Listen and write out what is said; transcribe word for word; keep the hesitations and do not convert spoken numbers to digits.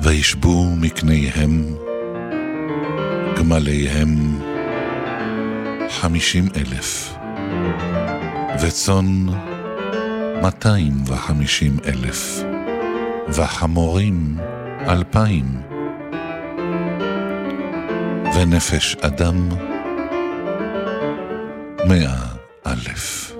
וישבו מקניהם גמליהם חמישים אלף וצאן מאתיים וחמישים אלף וחמורים אלפיים ונפש אדם מאה אלף.